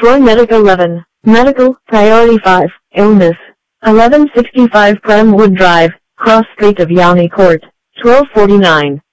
Troy Medic 11, Medical, Priority 5, Illness. 1165 Prem Wood Drive, Cross Street of Yanni Court, 1249.